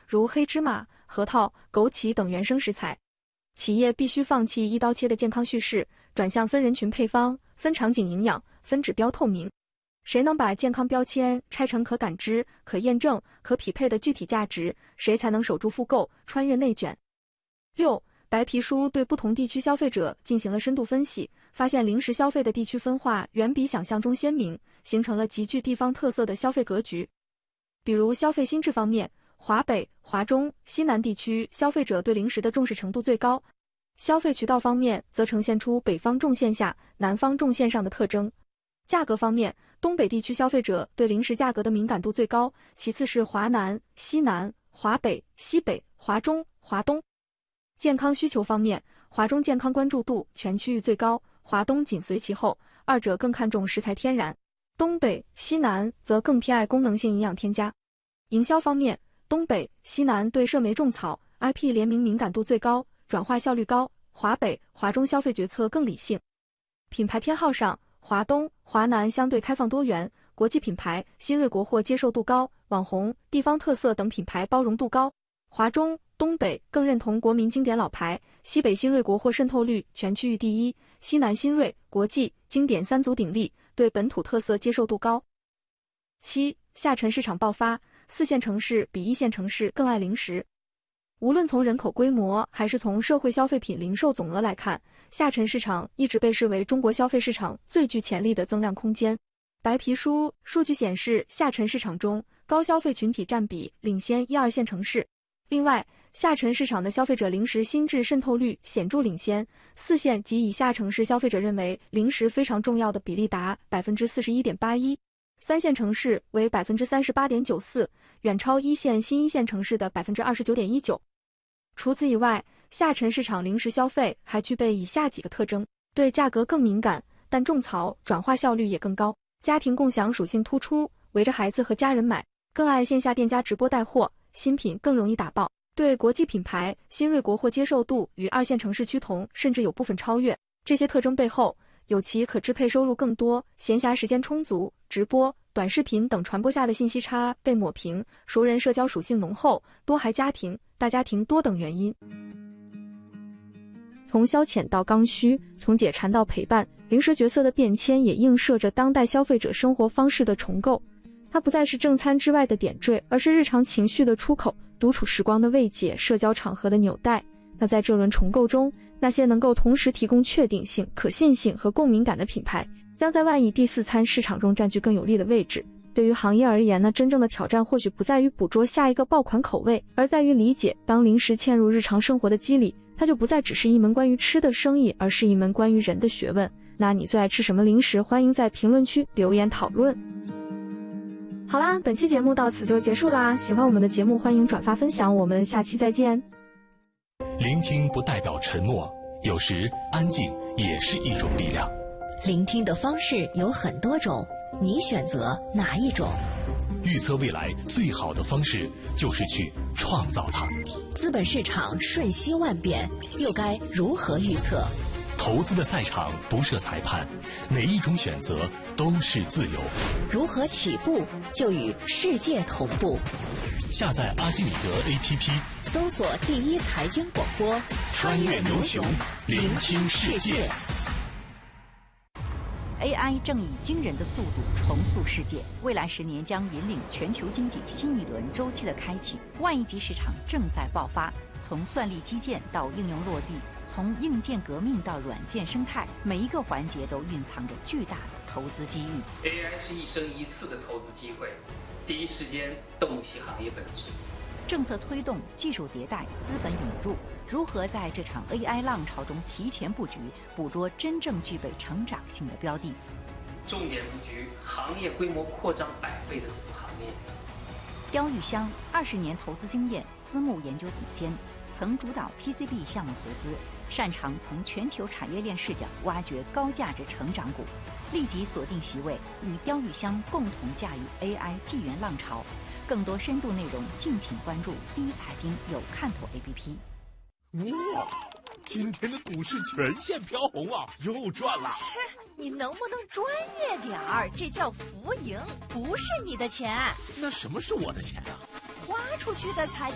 如黑芝麻、核桃、枸杞等原生食材。企业必须放弃一刀切的健康叙事，转向分人群配方、分场景营养、分指标透明。谁能把健康标签拆成可感知、可验证、可匹配的具体价值，谁才能守住复购，穿越内卷。6. 白皮书对不同地区消费者进行了深度分析，发现零食消费的地区分化远比想象中鲜明，形成了极具地方特色的消费格局。比如消费心智方面，华北、华中、西南地区消费者对零食的重视程度最高，消费渠道方面则呈现出北方重线下、南方重线上的特征。价格方面，东北地区消费者对零食价格的敏感度最高，其次是华南、西南、华北、西北、华中、华东。健康需求方面，华中健康关注度全区域最高，华东紧随其后，二者更看重食材天然，东北、西南则更偏爱功能性营养添加。营销方面，东北、西南对社媒种草、IP 联名敏感度最高，转化效率高，华北、华中消费决策更理性。品牌偏好上，华东、华南相对开放多元，国际品牌、新锐国货接受度高，网红、地方特色等品牌包容度高。华中、东北更认同国民经典老牌，西北新锐国货渗透率全区域第一，西南新锐、国际、经典三足鼎立，对本土特色接受度高。7. 下沉市场爆发，4线城市比1线城市更爱零食。无论从人口规模还是从社会消费品零售总额来看，下沉市场一直被视为中国消费市场最具潜力的增量空间。白皮书数据显示，下沉市场中高消费群体占比领先1、2线城市。另外，下沉市场的消费者零食心智渗透率显著领先，4线及以下城市消费者认为零食非常重要的比例达 41.81%， 3线城市为 38.94%， 远超1线新1线城市的 29.19%。 除此以外，下沉市场零食消费还具备以下几个特征：对价格更敏感，但种草转化效率也更高；家庭共享属性突出，围着孩子和家人买；更爱线下店家直播带货，新品更容易打爆；对国际品牌、新锐国货接受度与2线城市趋同，甚至有部分超越。这些特征背后，有其可支配收入更多、闲暇时间充足、直播、短视频等传播下的信息差被抹平、熟人社交属性浓厚、多孩家庭、大家庭多等原因。从消遣到刚需，从解馋到陪伴，零食角色的变迁也映射着当代消费者生活方式的重构。它不再是正餐之外的点缀，而是日常情绪的出口，独处时光的慰藉，社交场合的纽带。那在这轮重构中，那些能够同时提供确定性、可信性和共鸣感的品牌，将在万亿第4餐市场中占据更有利的位置。对于行业而言呢，真正的挑战或许不在于捕捉下一个爆款口味，而在于理解，当零食嵌入日常生活的机理，它就不再只是一门关于吃的生意，而是一门关于人的学问。那你最爱吃什么零食？欢迎在评论区留言讨论。好啦，本期节目到此就结束啦。喜欢我们的节目，欢迎转发分享，我们下期再见。 聆听不代表沉默，有时安静也是一种力量。 聆听的方式有很多种，你选择哪一种？ 预测未来最好的方式就是去创造它。 资本市场瞬息万变，又该如何预测？ 投资的赛场不设裁判，每一种选择都是自由。 如何起步就与世界同步？ 下载阿基米德 APP， 搜索第一财经广播， 穿越牛熊，聆听世界。 AI 正以惊人的速度重塑世界，未来10年将引领全球经济新一轮周期的开启。万亿级市场正在爆发，从算力基建到应用落地，从硬件革命到软件生态，每一个环节都蕴藏着巨大的投资机遇。 AI 是一生一次的投资机会，第一时间洞悉行业本质。 政策推动、技术迭代、资本涌入，如何在这场 AI 浪潮中提前布局，捕捉真正具备成长性的标的？ 重点布局行业规模扩张100倍的子行业。 刁玉香20年投资经验，私募研究总监，曾主导 PCB 项目投资，擅长从全球产业链视角挖掘高价值成长股。立即锁定席位，与刁玉香共同驾驭 AI 纪元浪潮。更多深度内容，敬请关注第一财经有看头 APP。 哇，今天的股市全线飘红啊，又赚了！ 切，你能不能专业点儿？这叫浮盈，不是你的钱。 那什么是我的钱啊？ 花出去的才